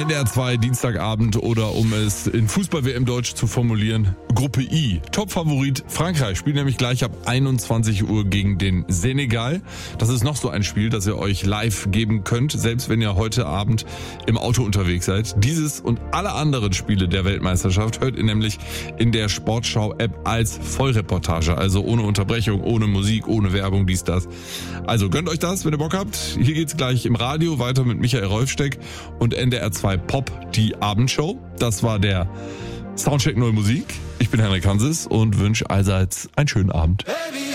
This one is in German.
NDR 2 Dienstagabend oder um es in Fußball-WM Deutsch zu formulieren, Gruppe I. Top-Favorit Frankreich spielt nämlich gleich ab 21 Uhr gegen den Senegal. Das ist noch so ein Spiel, das ihr euch live geben könnt, selbst wenn ihr heute Abend im Auto unterwegs seid. Dieses und alle anderen Spiele der Weltmeisterschaft hört ihr nämlich in der Sportschau-App als Vollreportage. Also ohne Unterbrechung, ohne Musik, ohne Werbung, dies, das. Also gönnt euch das, wenn ihr Bock habt. Hier geht's gleich im Radio weiter mit Michael Rolfsteck und NDR 2 Pop, die Abendshow. Das war der Soundcheck Neue Musik. Ich bin Henrik Hanses und wünsche allseits einen schönen Abend.